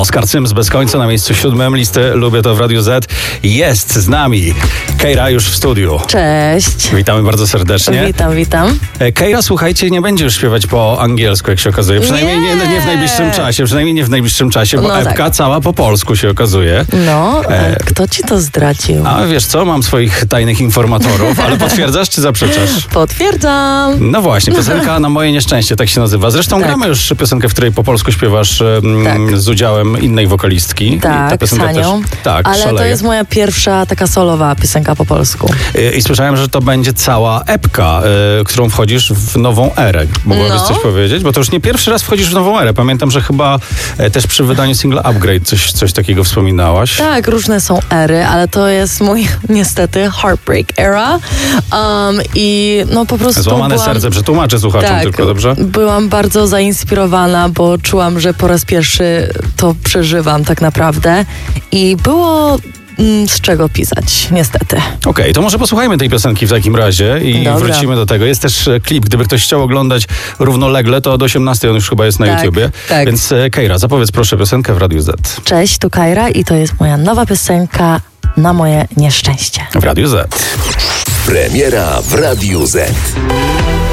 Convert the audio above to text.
Oskar Cyms bez końca na miejscu 7 listy Lubię to w Radiu Z. Jest z nami Keira już w studiu. Cześć. Witamy bardzo serdecznie. Witam. Keira, słuchajcie, nie będzie już śpiewać po angielsku, jak się okazuje. Przynajmniej nie w najbliższym czasie. Przynajmniej nie w najbliższym czasie, bo epka cała po polsku się okazuje. No, kto ci to zdradził? A wiesz co, mam swoich tajnych informatorów, ale potwierdzasz czy zaprzeczasz? Potwierdzam. No właśnie, piosenka Na moje nieszczęście, tak się nazywa. Zresztą gramy już piosenkę, w której po polsku śpiewasz z udziałem innej wokalistki. Tak, ta piosenka z Hanią. Ale szaleje. to jest moja pierwsza taka solowa piosenka po polsku. I słyszałem, że to będzie cała epka, którą wchodzisz w nową erę. Mogłabyś coś powiedzieć? Bo to już nie pierwszy raz wchodzisz w nową erę. Pamiętam, że chyba też przy wydaniu singla Upgrade coś takiego wspominałaś. Tak, różne są ery, ale to jest mój niestety heartbreak era. I no po prostu Złamane serce, przetłumaczę słuchaczom tylko, dobrze? Byłam bardzo zainspirowana, bo czułam, że po raz pierwszy to przeżywam tak naprawdę. I było z czego pisać, niestety. Okej, to może posłuchajmy tej piosenki w takim razie i wrócimy do tego. Jest też klip, gdyby ktoś chciał oglądać równolegle, to od 18 on już chyba jest na YouTubie. Tak. Więc Keira, zapowiedz proszę piosenkę w Radiu Z. Cześć, tu Keira i to jest moja nowa piosenka Na moje nieszczęście. W Radiu Z. Premiera w Radiu Z.